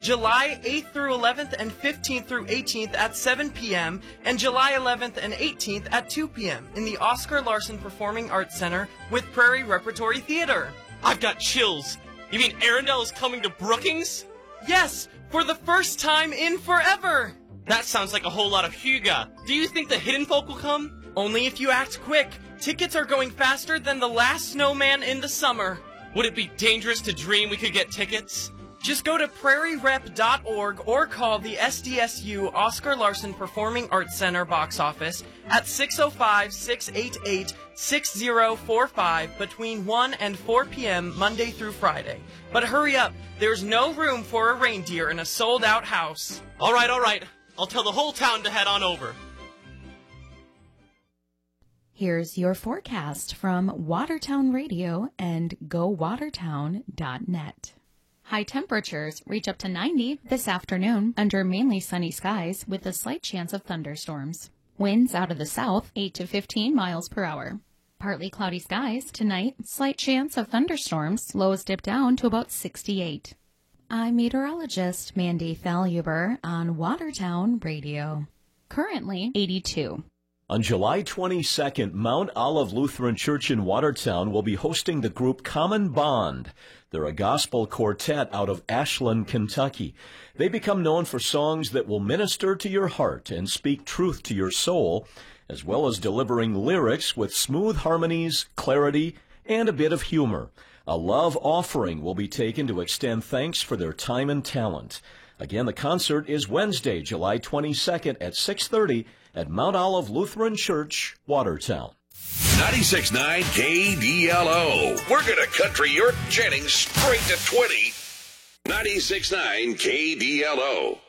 July 8th through 11th and 15th through 18th at 7 p.m. and July 11th and 18th at 2 p.m. in the Oscar Larson Performing Arts Center with Prairie Repertory Theater. I've got chills. You mean Arendelle is coming to Brookings? Yes, for the first time in forever! That sounds like a whole lot of hygge. Do you think the Hidden Folk will come? Only if you act quick. Tickets are going faster than the last snowman in the summer. Would it be dangerous to dream we could get tickets? Just go to prairierep.org or call the SDSU Oscar Larson Performing Arts Center box office at 605-688-6045 between 1 and 4 p.m. Monday through Friday. But hurry up, there's no room for a reindeer in a sold-out house. All right. I'll tell the whole town to head on over. Here's your forecast from Watertown Radio and GoWatertown.net. High temperatures reach up to 90 this afternoon under mainly sunny skies with a slight chance of thunderstorms. Winds out of the south 8 to 15 miles per hour. Partly cloudy skies tonight, slight chance of thunderstorms, lows dip down to about 68. I'm meteorologist Mandy Thaluber on Watertown Radio. Currently 82. On July 22nd, Mount Olive Lutheran Church in Watertown will be hosting the group Common Bond. They're a gospel quartet out of Ashland, Kentucky. They become known for songs that will minister to your heart and speak truth to your soul, as well as delivering lyrics with smooth harmonies, clarity, and a bit of humor. A love offering will be taken to extend thanks for their time and talent. Again, the concert is Wednesday, July 22nd at 6:30 at Mount Olive Lutheran Church, Watertown. 96.9 KDLO. We're going to country York Jennings straight to 20. 96.9 KDLO.